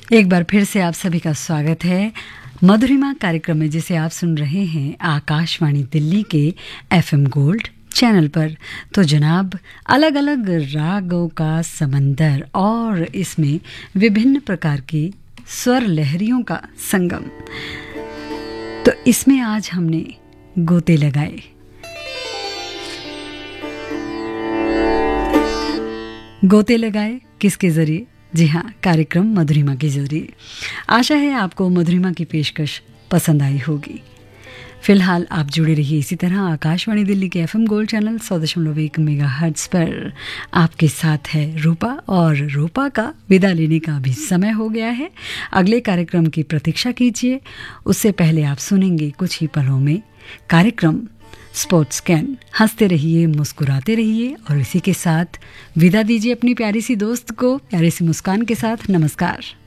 एक बार फिर से आप सभी का स्वागत है मधुरिमा कार्यक्रम में, जिसे आप सुन रहे हैं आकाशवाणी दिल्ली के FM गोल्ड चैनल पर। तो जनाब, अलग अलग रागों का समंदर और इसमें विभिन्न प्रकार की स्वर लहरियों का संगम। तो इसमें आज हमने गोते लगाए। गोते लगाए किसके जरिए? जी हाँ, कार्यक्रम मधुरिमा के जरिए। आशा है आपको मधुरिमा की पेशकश पसंद आई होगी। फिलहाल आप जुड़े रहिए इसी तरह आकाशवाणी दिल्ली के FM गोल्ड चैनल 100.1 मेगाहर्ट्ज़ पर। आपके साथ है रूपा, और रूपा का विदा लेने का भी समय हो गया है। अगले कार्यक्रम की प्रतीक्षा कीजिए, उससे पहले आप सुनेंगे कुछ ही पलों में कार्यक्रम स्पोर्ट्स कैन। हंसते रहिए, मुस्कुराते रहिए, और इसी के साथ विदा दीजिए अपनी प्यारी सी दोस्त को प्यारी सी मुस्कान के साथ। नमस्कार।